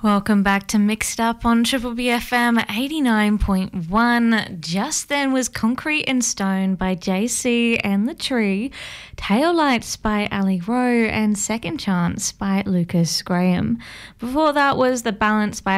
Welcome back to Mixed Up on Triple BFM 89.1. Just then was Concrete and Stone by JC and The Tree, Tail Lights by Ali Rowe, and Second Chance by Lucas Graham. Before that was The Balance by